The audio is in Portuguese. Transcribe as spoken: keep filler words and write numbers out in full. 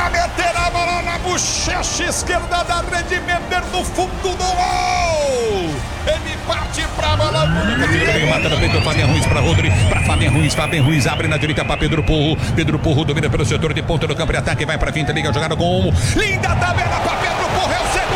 pra meter a bola na bochecha esquerda da rede, Mender no fundo do gol. Ele parte pra bola bonita. Ele mata no peito, Fábio Ruiz pra Rodri, pra Fábio Ruiz, Fábio Ruiz abre na direita pra Pedro Porro. Pedro Porro domina pelo setor de ponta do campo de ataque, vai pra finta, liga a jogada com um. Linda tabela pra Pedro Porro, é o segundo.